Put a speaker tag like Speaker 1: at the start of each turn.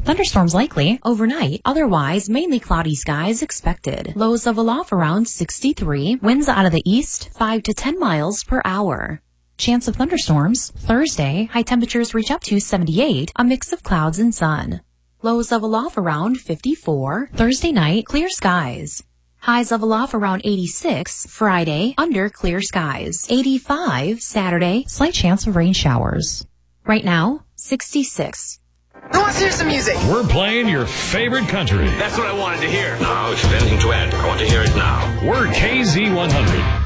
Speaker 1: Thunderstorms likely overnight, otherwise mainly cloudy skies expected. Lows of aloft around 63, winds out of the east 5 to 10 miles per hour. Chance of thunderstorms Thursday, high temperatures reach up to 78, a mix of clouds and sun. Lows of aloft around 54. Thursday night, clear skies. Highs of aloft around 86. Friday, under clear skies. 85. Saturday, slight chance of rain showers. Right now, 66.
Speaker 2: Who wants to hear some music?
Speaker 3: We're playing your favorite country.
Speaker 4: That's what I wanted to hear.
Speaker 5: Now, if you've anything to add, I want to hear it now.
Speaker 3: We're KZ100.